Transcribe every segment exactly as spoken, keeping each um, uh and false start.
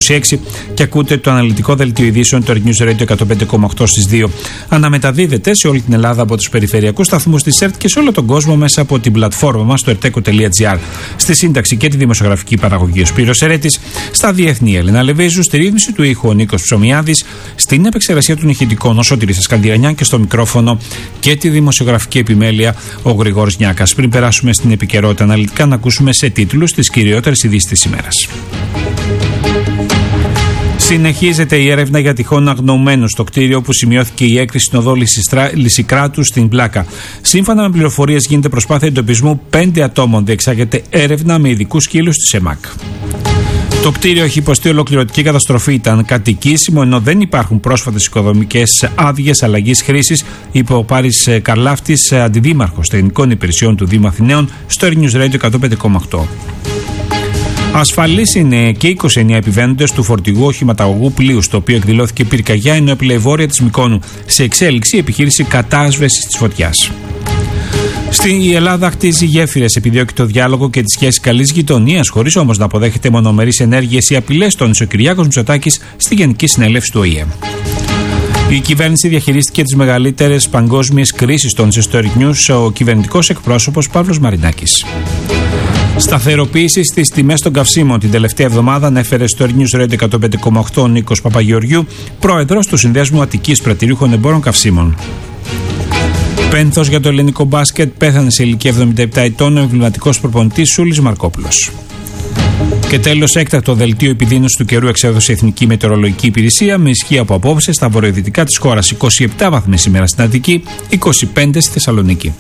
είκοσι έξι και ακούτε το αναλυτικό δελτίο ειδήσεων του News Radio εκατόν πέντε κόμμα οκτώ στις δύο. Αναμεταδίδεται σε όλη την Ελλάδα από τους περιφερειακούς σταθμούς της ΕΡΤ και σε όλο τον κόσμο μέσα από την πλατφόρμα μας στο ερτέκο τελεία τζι άρ. Στη σύνταξη και τη δημοσιογραφική παραγωγή ο Σπύρος Ερέτης, στα διεθνή Έλενα Λεβέζου, στη ρύθμιση του ήχου ο Νίκος Ψωμιάδης, στην επεξεργασία των ηχητικών ο Σωτήρης Ασκανδιανιά και στο μικρόφωνο και τη δημοσιογραφική επιμέλεια ο Γρηγόρης Νιάκας. Πριν περάσουμε στην επικαιρότητα αναλυτικά, να ακούσουμε σε τίτλους τις κυριότερες ειδήσεις της ημέρας. Συνεχίζεται η έρευνα για τυχόν αγνοωμένους στο κτίριο που σημειώθηκε η έκρηξη στην οδό Λυσικράτου στην Πλάκα. Σύμφωνα με πληροφορίες, γίνεται προσπάθεια εντοπισμού πέντε ατόμων. Διεξάγεται έρευνα με ειδικούς σκύλους της ΕΜΑΚ. Το κτίριο έχει υποστεί ολοκληρωτική καταστροφή. Ήταν κατοικήσιμο, ενώ δεν υπάρχουν πρόσφατες οικοδομικές άδειες αλλαγής χρήσης, είπε ο Πάρης Καρλάφτης, αντιδήμαρχος τεχνικών υπηρεσιών του Δήμου Αθηναίων, στο News Radio εκατόν πέντε κόμμα οκτώ. Ασφαλείς είναι και είκοσι εννέα επιβαίνοντες του φορτηγού οχηματαγωγού πλοίου, στο οποίο εκδηλώθηκε πυρκαγιά, ενώ έπλεε βόρεια της Μυκόνου. Σε εξέλιξη επιχείρηση κατάσβεσης της φωτιάς. Στην Ελλάδα χτίζει γέφυρες, επιδιώκει το διάλογο και τη σχέση καλής γειτονίας, χωρίς όμως να αποδέχεται μονομερείς ενέργειες ή απειλές, τόνισε ο Κυριάκος Μητσοτάκης στη Γενική Συνέλευση του Ο Η Ε. Η κυβέρνηση διαχειρίστηκε τις μεγαλύτερες παγκόσμιες κρίσεις, τόνισε στο News ο κυβερνητικός εκπρόσωπος Παύλος Μαρινάκης. Σταθεροποίηση στις τιμές των καυσίμων την τελευταία εβδομάδα, ανέφερε στο News Radio εκατόν πέντε κόμμα οκτώ ο Νίκος Παπαγεωργιού, πρόεδρος του Συνδέσμου Αττικής Πρατηρίουχων Εμπόρων Καυσίμων. Πένθος για το ελληνικό μπάσκετ, πέθανε σε ηλικία εβδομήντα επτά ετών ο εμβληματικός προπονητής Σούλης Μαρκόπουλος. Και τέλος, έκτακτο δελτίο επιδείνωσης του καιρού εξέδωσε η Εθνική Μετεωρολογική Υπηρεσία, με ισχύ από απόψε στα βορειοδυτικά της χώρας. είκοσι επτά βαθμοί σήμερα στην Αττική, είκοσι πέντε στη Θεσσαλονίκη.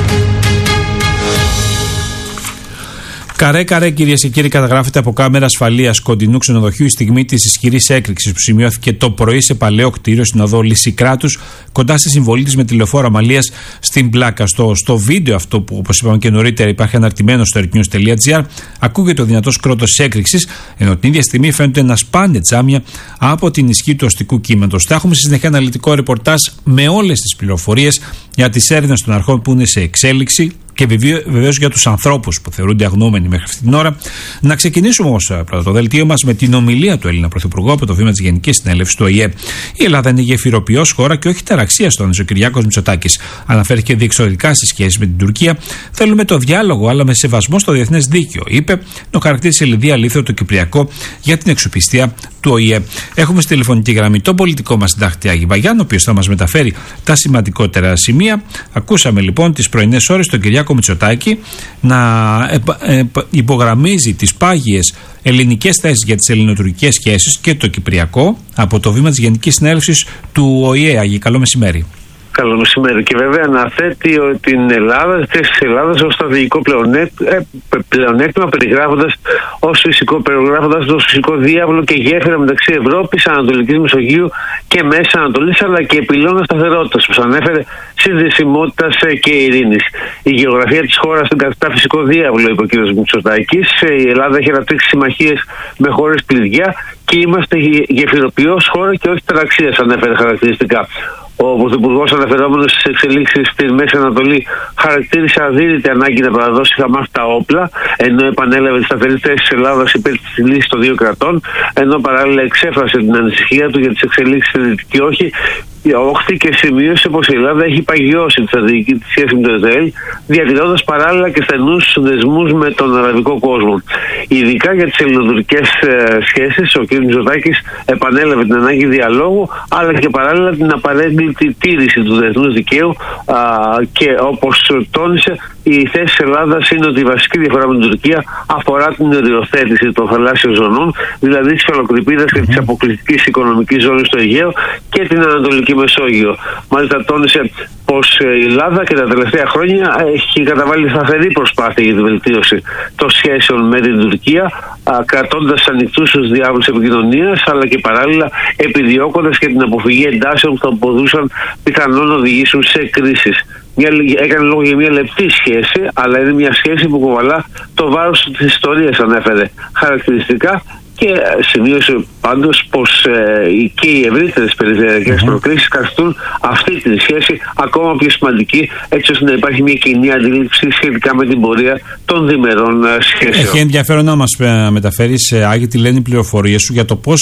Καρέ, καρέ, κυρίες και κύριοι, καταγράφεται από κάμερα ασφαλείας κοντινού ξενοδοχείου η στιγμή της ισχυρής έκρηξης που σημειώθηκε το πρωί σε παλαιό κτίριο στην οδό Λυσικράτους, κοντά στη συμβολή της με τηλεφόρο Αμαλίας στην Πλάκα. Στο, στο βίντεο αυτό, που όπως είπαμε και νωρίτερα υπάρχει αναρτημένο στο ερτnews τελεία τζι άρ, ακούγεται ο δυνατός κρότος της έκρηξης, ενώ την ίδια στιγμή φαίνεται να σπάνε τζάμια από την ισχύ του αστικού κύματος. Θα έχουμε στη συνέχεια αναλυτικό ρεπορτάζ με όλες τις πληροφορίες για τις έρευνες των αρχών που είναι σε εξέλιξη και βεβαίως για τους ανθρώπους που θεωρούνται αγνοούμενοι μέχρι αυτή την ώρα. Να ξεκινήσουμε όμως πρώτα το δελτίο μας με την ομιλία του Έλληνα Πρωθυπουργού από το βήμα της Γενικής Συνέλευσης του Ο Η Ε. Η Ελλάδα είναι γεφυροποιός χώρα και όχι ταραξία, τόνισε ο Κυριάκος Μητσοτάκης. Αναφέρθηκε διεξοδικά στις σχέσεις με την Τουρκία. Θέλουμε το διάλογο, αλλά με σεβασμό στο διεθνές δίκαιο, είπε, ενώ χαρακτήρισε λιδί αλήθειο το Κυπριακό για την εξοπιστία του Ο Η Ε. Έχουμε στη τηλεφωνική γραμμή τον πολιτικό μας συντάκτη Άγη Βαγιάν, ο οποίος θα μας μεταφέρει τα σημαντικότερα σημεία. Ακούσαμε λοιπόν τις πρωινές ώρες τον Κυριάκο Μητσοτάκη να υπογραμμίζει τις πάγιες ελληνικές θέσεις για τις ελληνοτουρκικές σχέσεις και το Κυπριακό από το βήμα της Γενικής Συνέλευσης του Ο Η Ε. Άγη, καλό μεσημέρι. Καλό μεσημέρι. Και βέβαια αναθέτει την Ελλάδα, τη θέση της Ελλάδας ως στρατηγικό πλεονέκτημα, περιγράφοντας ως φυσικό, περιγράφοντας ως φυσικό διάβλο και γέφυρα μεταξύ Ευρώπης, Ανατολικής Μεσογείου και Μέσης Ανατολής, αλλά και πυλώνα σταθερότητας, που ανέφερε συνδεσιμότητας και ειρήνης. Η γεωγραφία της χώρας την καθιστά φυσικό διάβλο, είπε ο κ. Μητσοτάκης. Η Ελλάδα έχει αναπτύξει συμμαχίες με χώρες κλειδιά και είμαστε γεφυροποιός χώρα και όχι ταραξίας, ανέφερε χαρακτηριστικά. Ο Πρωθυπουργός, αναφερόμενος στις εξελίξεις στη Μέση Ανατολή, χαρακτήρισε αδύρυτη ανάγκη να παραδώσει η Χαμάς τα όπλα, ενώ επανέλαβε τη σταθερή θέση της Ελλάδας υπέρ της λύσης των δύο κρατών, ενώ παράλληλα εξέφρασε την ανησυχία του για τις εξελίξεις στη Δυτική Όχθη, όχθη και σημείωσε πως η Ελλάδα έχει παγιώσει τη στρατηγική της σχέση με το Ισραήλ, διατηρώντας παράλληλα και στενούς δεσμούς με τον αραβικό κόσμο. Ειδικά για τις ελληνοτουρκικές ε, σχέσεις, ο κ. Μητσοτάκης επανέλαβε την ανάγκη διαλόγου, αλλά και παράλληλα την απαρέγκλητη τήρηση του διεθνούς δικαίου α, και όπως τόνισε, η θέση της Ελλάδας είναι ότι η βασική διαφορά με την Τουρκία αφορά την οριοθέτηση των θαλάσσιων ζωνών, δηλαδή της Φαλοκρηπίδας και της αποκλειστικής οικονομικής ζώνης στο Αιγαίο και την Ανατολική Μεσόγειο. Μάλιστα τόνισε πως η Ελλάδα και τα τελευταία χρόνια έχει καταβάλει σταθερή προσπάθεια για τη βελτίωση των σχέσεων με την Τουρκία, κρατώντας ανοιχτούς τους διάβλους επικοινωνίας, αλλά και παράλληλα επιδιώκοντας και την αποφυγή εντάσεων που θα μπορούσαν πιθανόν να οδηγήσουν σε κρίσεις. Μια, έκανε λόγο για μια λεπτή σχέση, αλλά είναι μια σχέση που κουβαλά το βάρος της ιστορίας, ανέφερε χαρακτηριστικά. Και σημείωσε πάντως πως ε, και οι ευρύτερες περιφερειακές mm-hmm. προκρίσεις καθιστούν αυτή τη σχέση ακόμα πιο σημαντική, έτσι ώστε να υπάρχει μια κοινή αντίληψη σχετικά με την πορεία των διμερών ε, σχέσεων. Έχει ενδιαφέρον να μας ε, μεταφέρεις, ε, Άγη, τι λένε οι πληροφορίες σου για το πώς